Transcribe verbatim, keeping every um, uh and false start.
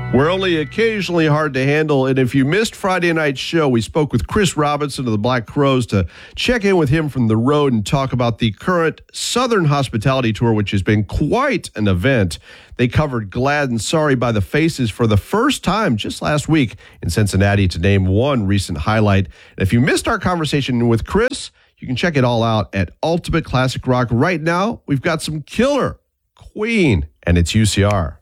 We're only occasionally hard to handle, and if you missed Friday night's show, we spoke with Chris Robinson of the Black Crowes to check in with him from the road and talk about the current Southern Hospitality Tour, which has been quite an event. They covered Glad and Sorry by the Faces for the first time just last week in Cincinnati, to name one recent highlight. And if you missed our conversation with Chris, you can check it all out at Ultimate Classic Rock. Right now, we've got some killer Queen, and it's U C R.